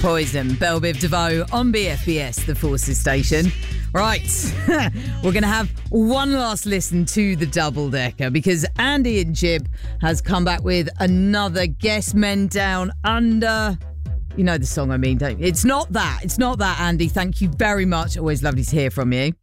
Poison, Belle Biv DeVoe on BFBS, the Forces station. Right, we're going to have one last listen to the double-decker because Andy and Jib has come back with another Guess Men Down Under. You know the song I mean, don't you? It's not that, Andy. Thank you very much. Always lovely to hear from you.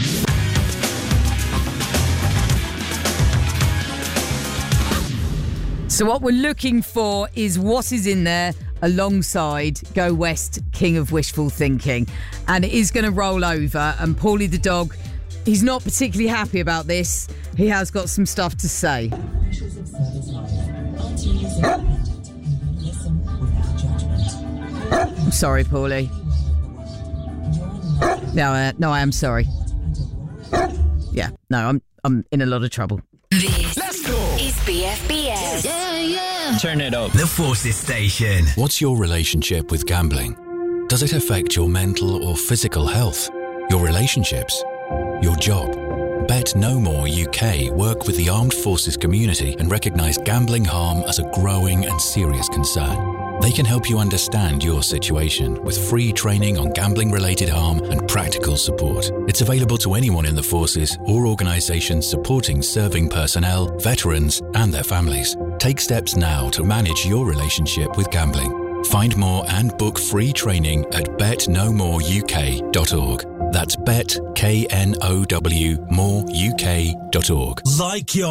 So what we're looking for is what is in there alongside Go West, King of Wishful Thinking. And it is going to roll over. And Paulie the dog, he's not particularly happy about this. He has got some stuff to say. I'm sorry, Paulie. No, I am sorry. Yeah, no, I'm in a lot of trouble. Let's go! It's BFBS. Yeah. Turn it up. The Forces station. What's your relationship with gambling? Does it affect your mental or physical health? Your relationships? Your job? Bet No More UK work with the armed forces community and recognise gambling harm as a growing and serious concern. They can help you understand your situation with free training on gambling-related harm and practical support. It's available to anyone in the forces or organisations supporting serving personnel, veterans and their families. Take steps now to manage your relationship with gambling. Find more and book free training at betnomoreuk.org. That's bet, KNOW, moreuk.org. Like your